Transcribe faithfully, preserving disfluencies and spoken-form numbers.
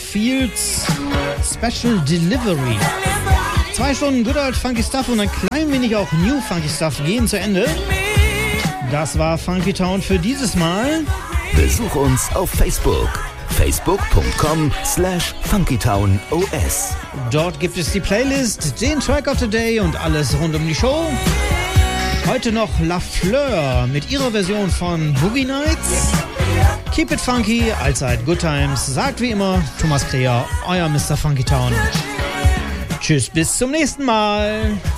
Fields Special Delivery. Zwei Stunden Good Old Funky Stuff und ein klein wenig auch New Funky Stuff gehen zu Ende. Das war Funky Town für dieses Mal. Besuch uns auf Facebook. facebook.com slash funkytown.os. Dort gibt es die Playlist, den Track of the Day und alles rund um die Show. Heute noch La Fleur mit ihrer Version von Boogie Nights. Keep it funky, allzeit good times. Sagt wie immer Thomas Kreher, euer Mister Funky Town. Tschüss, bis zum nächsten Mal.